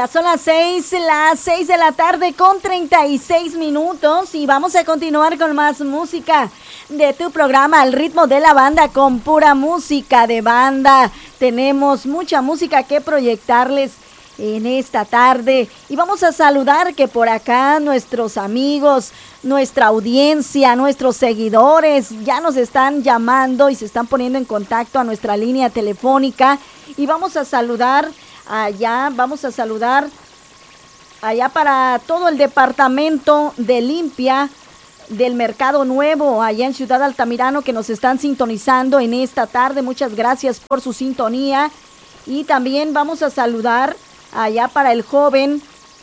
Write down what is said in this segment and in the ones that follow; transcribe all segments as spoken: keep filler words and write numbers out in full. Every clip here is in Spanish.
Ya son las seis, las seis de la tarde con treinta y seis minutos y vamos a continuar con más música de tu programa Al Ritmo de la Banda, con pura música de banda. Tenemos mucha música que proyectarles en esta tarde y vamos a saludar que por acá nuestros amigos, nuestra audiencia, nuestros seguidores ya nos están llamando y se están poniendo en contacto a nuestra línea telefónica y vamos a saludar allá, vamos a saludar allá para todo el departamento de limpia del Mercado Nuevo, allá en Ciudad Altamirano, que nos están sintonizando en esta tarde. Muchas gracias por su sintonía. Y también vamos a saludar allá para el joven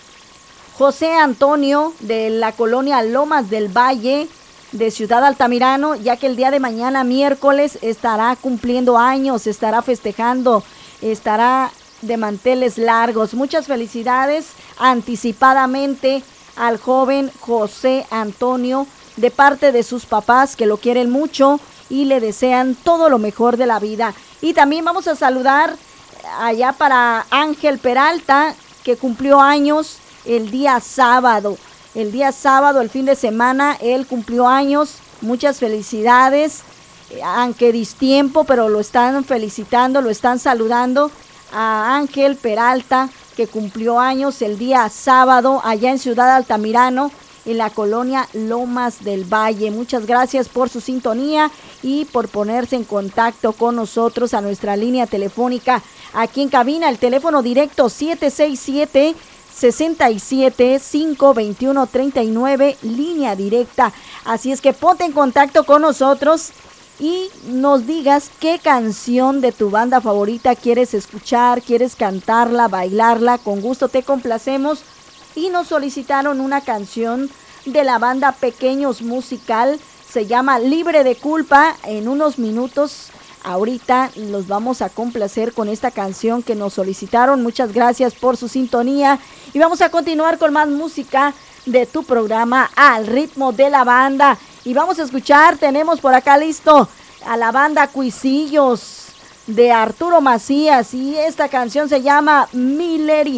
José Antonio de la colonia Lomas del Valle de Ciudad Altamirano, ya que el día de mañana, miércoles, estará cumpliendo años, estará festejando, estará de manteles largos. Muchas felicidades anticipadamente al joven José Antonio de parte de sus papás, que lo quieren mucho y le desean todo lo mejor de la vida. Y también vamos a saludar allá para Ángel Peralta, que cumplió años el día sábado. El día sábado, el fin de semana, él cumplió años. Muchas felicidades, aunque distiempo, pero lo están felicitando, lo están saludando a Ángel Peralta, que cumplió años el día sábado allá en Ciudad Altamirano, en la colonia Lomas del Valle. Muchas gracias por su sintonía y por ponerse en contacto con nosotros a nuestra línea telefónica aquí en cabina, el teléfono directo siete seis siete, seis siete, cinco dos uno, tres nueve, línea directa. Así es que ponte en contacto con nosotros y nos digas qué canción de tu banda favorita quieres escuchar, quieres cantarla, bailarla. Con gusto te complacemos. Y nos solicitaron una canción de la banda Pequeños Musical, se llama Libre de Culpa. En unos minutos, ahorita los vamos a complacer con esta canción que nos solicitaron. Muchas gracias por su sintonía y vamos a continuar con más música de tu programa Al Ritmo de la Banda. Y vamos a escuchar, tenemos por acá listo a la banda Cuisillos de Arturo Macías y esta canción se llama Mileri.